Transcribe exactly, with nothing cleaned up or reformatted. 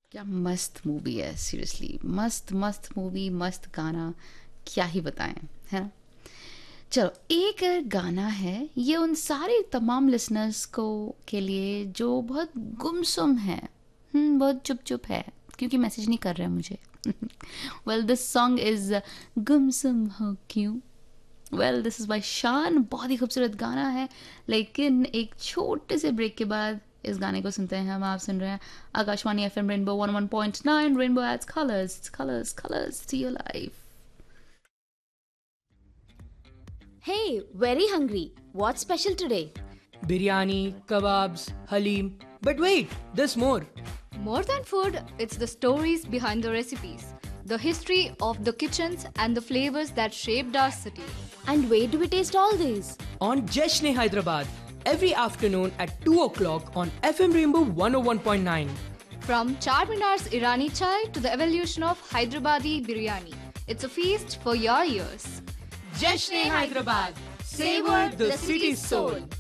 क्या मस्त मूवी है, सीरियसली मस्त मस्त मूवी, मस्त गाना, क्या ही बताएं, है ना। चलो, एक गाना है ये उन सारे तमाम लिसनर्स को के लिए जो बहुत गुमसुम है, हम्म, बहुत चुप चुप है क्योंकि मैसेज नहीं कर रहे हैं मुझे। वेल दिस सॉन्ग इज गुमसुम हो क्यों। वेल दिस इज़ बाय शान, बहुत ही खूबसूरत गाना है। लेकिन एक छोटे से ब्रेक के बाद इस गाने को सुनते हैं हम। आप सुन रहे हैं Akashvani F M rainbow one one point nine, rainbow ads colours colours colours to your life. Hey, very hungry. What's special today? Biryani, kebabs, halim. But wait, there's more. More than food, it's the stories behind the recipes, the history of the kitchens, and the flavors that shaped our city. And where do we taste all these? On Jashne Hyderabad, every afternoon at two o'clock on F M Rainbow one oh one point nine. From Charminar's Irani chai to the evolution of Hyderabadi biryani, it's a feast for your ears. Jashne Hyderabad, savor the city's soul.